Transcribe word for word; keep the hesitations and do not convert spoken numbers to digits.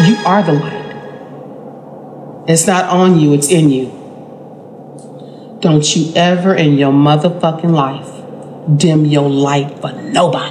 You are the light. It's not on you, it's in you. Don't you ever in your motherfucking life dim your light for nobody.